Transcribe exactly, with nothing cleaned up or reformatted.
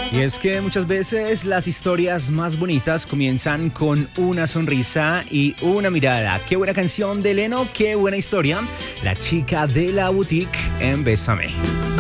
Y es que muchas veces las historias más bonitas comienzan con una sonrisa y una mirada. Qué buena canción de Leno, qué buena historia. La chica de la boutique en Bésame.